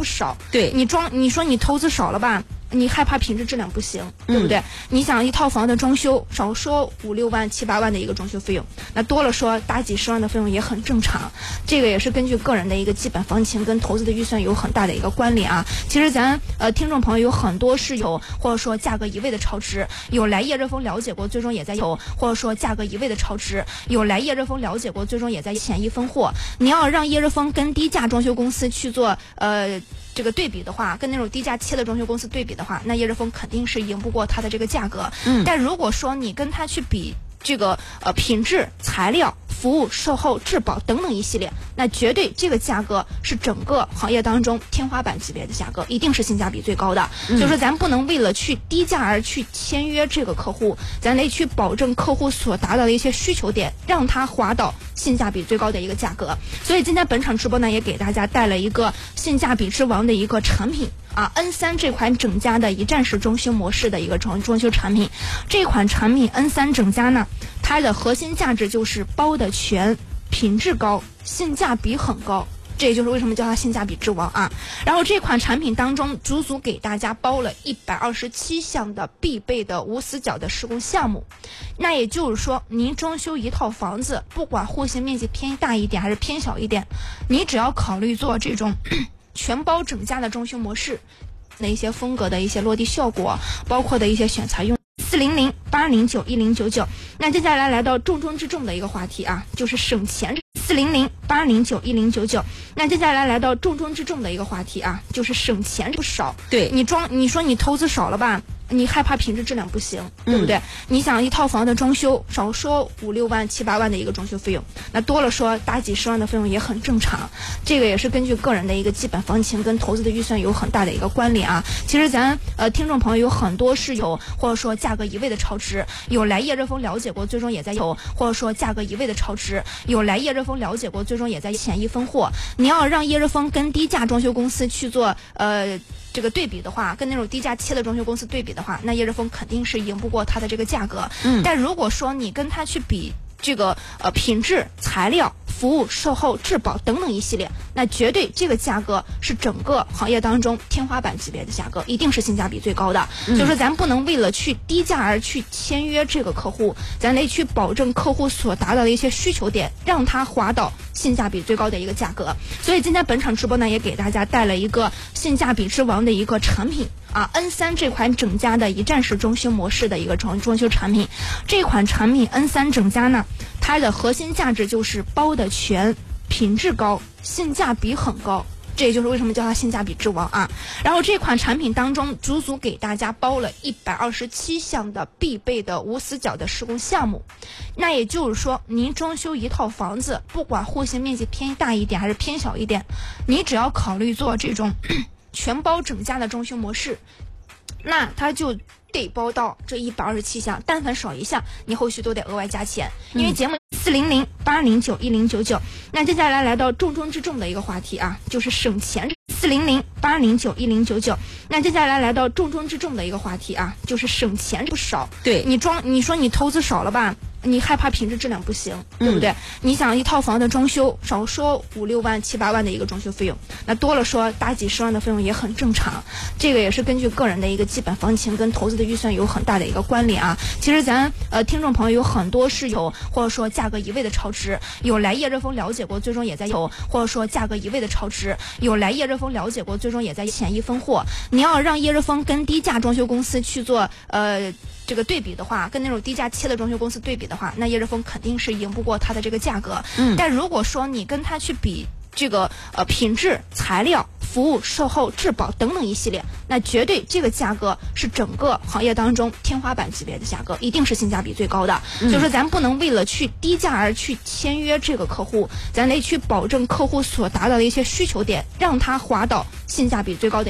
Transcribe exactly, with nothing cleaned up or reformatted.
不少。 对， 你装，你说你投资少了吧？你害怕品质质量不行，对不对？嗯、你想一套房的装修，少说五六万、七八万的一个装修费用，那多了说大几十万的费用也很正常。这个也是根据个人的一个基本房型跟投资的预算有很大的一个关联啊。其实咱呃听众朋友有很多是有或者说价格一味的超值，有来夜热风了解过，最终也在有或者说价格一味的超值，有来夜热风了解过，最终也在潜移分货。你要让夜热风跟低价装修公司去做呃。这个对比的话，跟那种低价切的装修公司对比的话，那夜热风肯定是赢不过它的这个价格。嗯，但如果说你跟它去比这个呃品质、材料、服务、售后、质保等等一系列，那绝对这个价格是整个行业当中天花板级别的价格，一定是性价比最高的。嗯、所以说，咱不能为了去低价而去签约这个客户，咱得去保证客户所达到的一些需求点，让他划到性价比最高的一个价格。所以今天本场直播呢，也给大家带了一个性价比之王的一个产品啊 ，N 三 这款整家的一站式装修模式的一个装装修产品。这款产品 N 三 整家呢，它的核心价值就是包的全，品质高，性价比很高。这也就是为什么叫它性价比之王啊。然后这款产品当中，足足给大家包了一百二十七项的必备的无死角的施工项目。那也就是说，您装修一套房子，不管户型面积偏大一点还是偏小一点，你只要考虑做这种全包整家的装修模式，的一些风格的一些落地效果，包括的一些选材用四零零八零九一零九九。那接下来来到重中之重的一个话题啊，就是省钱。四零零八零九一零九九。那接下来来到重中之重的一个话题啊，就是省钱不少。 对， 你装，你说你投资少了吧？你害怕品质质量不行，对不对？嗯、你想一套房的装修，少说五六万、七八万的一个装修费用，那多了说大几十万的费用也很正常。这个也是根据个人的一个基本房型跟投资的预算有很大的一个关联啊。其实咱呃听众朋友有很多是有或者说价格一味的超值，有来夜热风了解过，最终也在有或者说价格一味的超值，有来夜热风了解过，最终也在潜移分货。你要让夜热风跟低价装修公司去做呃。这个对比的话，跟那种低价切的装修公司对比的话，那夜热风肯定是赢不过它的这个价格。嗯，但如果说你跟它去比这个呃品质、材料、服务、售后、质保等等一系列，那绝对这个价格是整个行业当中天花板级别的价格，一定是性价比最高的。嗯、所以说，咱不能为了去低价而去签约这个客户，咱得去保证客户所达到的一些需求点，让他划到性价比最高的一个价格。所以今天本场直播呢，也给大家带了一个性价比之王的一个产品啊 ，N 三 这款整家的一站式装修模式的一个装装修产品。这款产品 N 三 整家呢，它的核心价值就是包的全，品质高，性价比很高。这也就是为什么叫它性价比之王啊。然后这款产品当中，足足给大家包了一百二十七项的必备的无死角的施工项目。那也就是说，您装修一套房子，不管户型面积偏大一点还是偏小一点，你只要考虑做这种全包整家的装修模式，那它就得包到这一百二十七项，但凡少一项，你后续都得额外加钱。因为节目四零零八零九一零九九。那接下来来到重中之重的一个话题啊，就是省钱。四零零八零九一零九九。那接下来来到重中之重的一个话题啊，就是省钱不少。 对， 你装，你说你投资少了吧？你害怕品质质量不行，对不对？嗯、你想一套房的装修，少说五六万、七八万的一个装修费用，那多了说大几十万的费用也很正常。这个也是根据个人的一个基本房型跟投资的预算有很大的一个关联啊。其实咱呃听众朋友有很多是有或者说价格一味的超值，有来夜热风了解过，最终也在有或者说价格一味的超值，有来夜热风了解过，最终也在潜移分货。你要让夜热风跟低价装修公司去做呃。这个对比的话，跟那种低价切的装修公司对比的话，那夜热风肯定是赢不过它的这个价格。嗯，但如果说你跟它去比这个呃品质、材料、服务、售后、质保等等一系列，那绝对这个价格是整个行业当中天花板级别的价格，一定是性价比最高的。嗯、所以说，咱不能为了去低价而去签约这个客户，咱得去保证客户所达到的一些需求点，让他划到性价比最高的。